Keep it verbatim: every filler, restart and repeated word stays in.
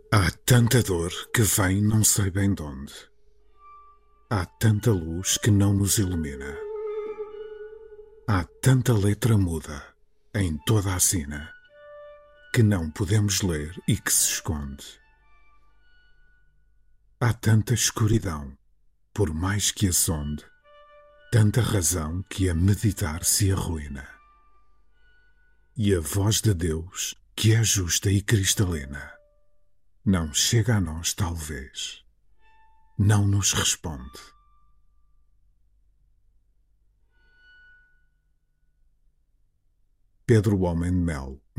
Há tanta dor que vem não sei bem de onde. Há tanta luz que não nos ilumina. Há tanta letra muda em toda a sina que não podemos ler e que se esconde. Há tanta escuridão, por mais que a sonde, tanta razão que a meditar se arruína. E a voz de Deus, que é justa e cristalina, não chega a nós talvez, não nos responde. Pedro Homem de Melo